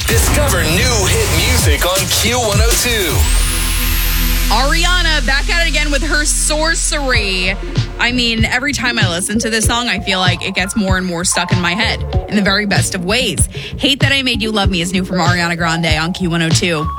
Discover new hit music on Q102. Ariana back at it again with her Sorcery. I mean, every time I listen to this song, I feel like it gets more and more stuck in my head in the very best of ways. Hate That I Made You Love Me is new from Ariana Grande on Q102.